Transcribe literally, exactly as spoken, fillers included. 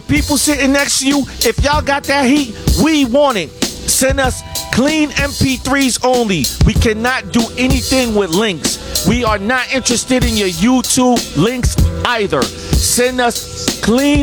people sitting next to you, if y'all got that heat, we want it. Send us clean M P threes only. We cannot do anything with links. We are not interested in your YouTube links either. Send us clean